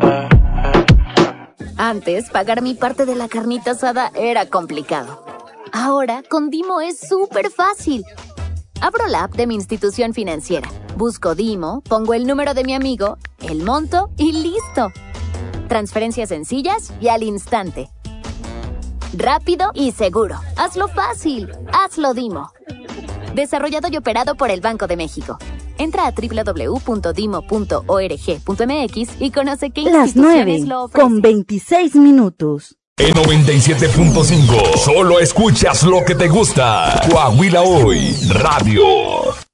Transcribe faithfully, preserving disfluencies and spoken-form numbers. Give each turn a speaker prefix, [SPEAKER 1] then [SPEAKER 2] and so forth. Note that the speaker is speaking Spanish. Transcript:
[SPEAKER 1] Antes, pagar mi parte de la carnita asada era complicado. Ahora, con Dimo es súper fácil. Abro la app de mi institución financiera, busco Dimo, pongo el número de mi amigo, el monto y ¡listo! Transferencias sencillas y al instante. Rápido y seguro. Hazlo fácil. Hazlo Dimo. Desarrollado y operado por el Banco de México. Entra a doble u doble u doble u punto dimo punto org punto m x y conoce qué
[SPEAKER 2] Las
[SPEAKER 1] instituciones
[SPEAKER 2] nueve
[SPEAKER 1] lo ofrecen.
[SPEAKER 2] con veintiséis minutos.
[SPEAKER 3] En noventa y siete punto cinco, solo escuchas lo que te gusta. Coahuila Hoy Radio.